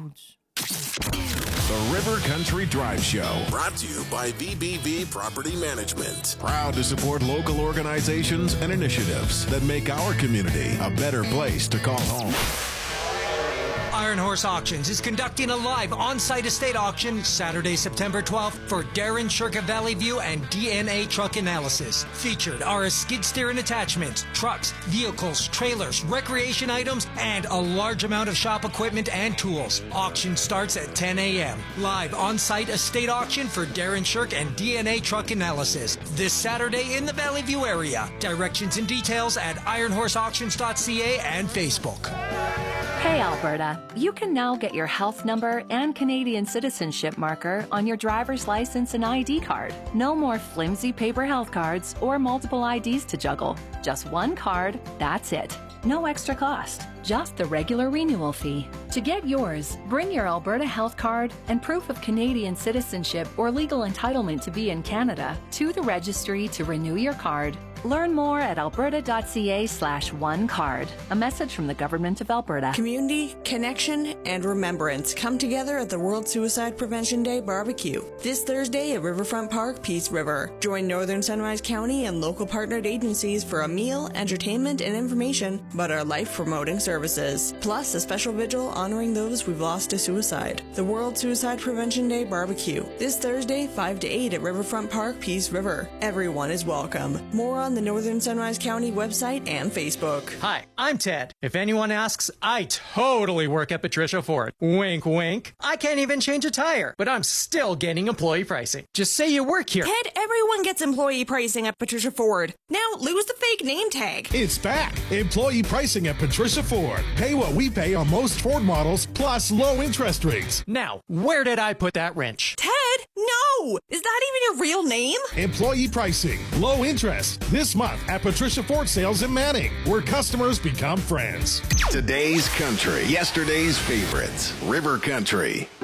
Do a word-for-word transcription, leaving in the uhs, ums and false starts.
Ouch. The River Country Drive Show. Brought to you by V B V Property Management. Proud to support local organizations and initiatives that make our community a better place to call home. Iron Horse Auctions is conducting a live on-site estate auction Saturday, September twelfth for Darren Shirka Valley View and D N A Truck Analysis. Featured are a skid steer and attachments, trucks, vehicles, trailers, recreation items, and a large amount of shop equipment and tools. Auction starts at ten a.m. Live on-site estate auction for Darren Shirk and D N A Truck Analysis this Saturday in the Valley View area. Directions and details at iron horse auctions dot c a and Facebook. Hey Alberta, you can now get your health number and Canadian citizenship marker on your driver's license and I D card. No more flimsy paper health cards or multiple I Ds to juggle. Just one card, that's it. No extra cost, just the regular renewal fee. To get yours, bring your Alberta health card and proof of Canadian citizenship or legal entitlement to be in Canada to the registry to renew your card. Learn more at alberta dot c a slash one card. A message from the Government of Alberta. Community, connection, and remembrance come together at the World Suicide Prevention Day barbecue this Thursday at Riverfront Park, Peace River. Join Northern Sunrise County and local partnered agencies for a meal, entertainment, and information about our life-promoting services. Plus, a special vigil honoring those we've lost to suicide. The World Suicide Prevention Day barbecue this Thursday, five to eight at Riverfront Park, Peace River. Everyone is welcome. More on the Northern Sunrise County website and Facebook. Hi, I'm Ted. If anyone asks, I totally work at Patricia Ford. Wink, wink. I can't even change a tire, but I'm still getting employee pricing. Just say you work here. Ted, everyone gets employee pricing at Patricia Ford. Now lose the fake name tag. It's back. Employee pricing at Patricia Ford. Pay what we pay on most Ford models, plus low interest rates. Now, where did I put that wrench? Ted, no! Is that even your real name? Employee pricing, low interest. This month at Patricia Ford Sales in Manning, where customers become friends. Today's country, yesterday's favorites. River Country.